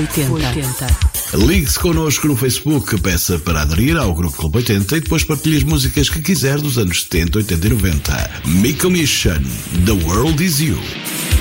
80. Ligue-se connosco no Facebook, peça para aderir ao Grupo Clube 80 e depois partilhe as músicas que quiser dos anos 70, 80 e 90. Miko Mission, The World Is You.